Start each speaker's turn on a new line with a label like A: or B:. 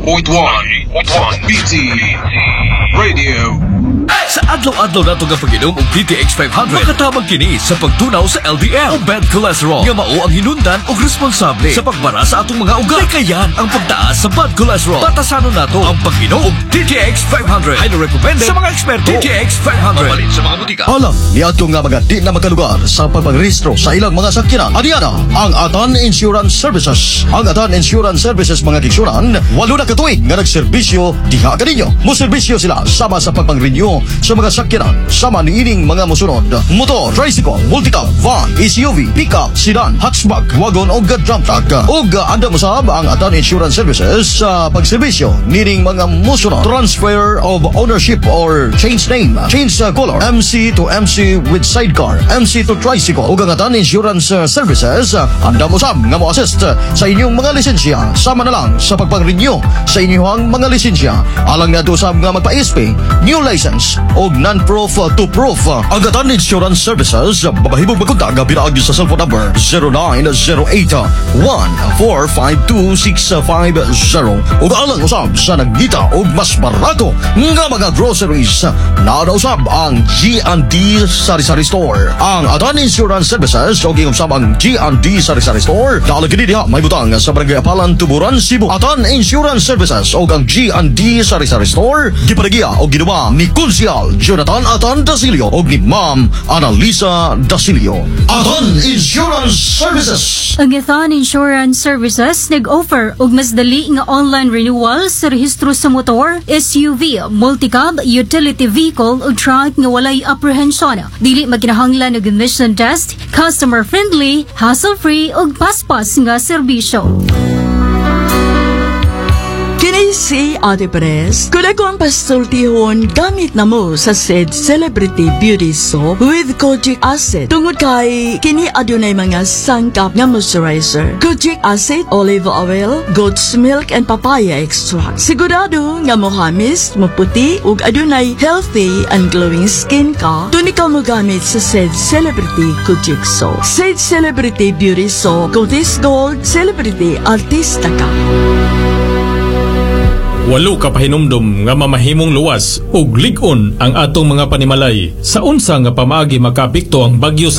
A: 98.1 BT Radio.
B: Sa adlaw-adlaw nato nga pag-inom og PTX 500, makatabang kini sa pagtunaw sa LDL o bad cholesterol nga mao ang hinundan og responsable sa pagbara sa atong mga ugat. Kayan ang pagtaas sa bad cholesterol. Batasanon nato ang pag-inom og PTX 500. Highly recommended sa mga eksperto. PTX 500 mabalit sa mga butika.
C: Alam ni ato nga mga di na makalugar sa pagpagrehistro sa ilang mga sakyanan. Adiana ang Atan Insurance Services. Ang Atan Insurance Services mga kiksuran, walo na katuig nga nagserbisyo diha kaninyo. Moserbisyo sila sama sa pagpang-renew sa mga sakyanan, sama ni ining mga musunod: motor, tricycle, multicab, van, SUV, pickup, sedan, hatchback, wagon o dump truck. O anda musab ang Atan Insurance Services sa pagserbisyo nining mga musunod: transfer of ownership or change name, change color, MC to MC with sidecar, MC to tricycle. O ang Atan Insurance Services anda musab nga mo-assist sa inyong mga lisensya, sama na lang sa pagpang-renew sa inyong mga lisensya. Alang nga usab nga magpa-SP, new license o non-proof to proof. Ang Atan Insurance Services, babahibog magkontak nga pinaag sa cellphone number 0908-1452-650. O alang usab sa nagdita o mas barato nga mga groceries. Naadausab ang G&D Sari-Sari Store. Ang Atan Insurance Services o usab ang G&D Sari-Sari Store. Nalagin diha may butang sa Barangay Apalan, Tuburan, Cebu. Atan Insurance Services o ang G&D Sari-Sari Store gipadagya o ginawa ni Kunsyal Jonathan Atan Dasilio o ni Ma'am Annalisa Dasilio. Atan Insurance Services.
D: Ang Atan Insurance Services nag-offer og mas dali nga online renewal sa rehistro sa motor, SUV, multicab, utility vehicle o truck nga walay apprehension. Dili maginahanglan og emission test, customer friendly, hassle-free ug paspas nga serbisyo.
E: Kini si Ate Perez. Kung ako ang pasultihon, gamit na mo sa said Celebrity Beauty Soap with Kojic Acid. Tungod kay kini adunay mga sangkap nga moisturizer. Kojic Acid, olive oil, goat's milk, and papaya extract. Sigurado nga mohamis, maputi, ug adunay healthy and glowing skin ka, tunika mo gamit sa said Celebrity Kojic Soap. Said Celebrity Beauty Soap, Cotis Gold, Celebrity Artista ka.
F: Walo ka pahinumdum nga mamahimong luwas ug lig-on ang atong mga panimalay sa unsa nga pamaagi makapikto ang bagyo sa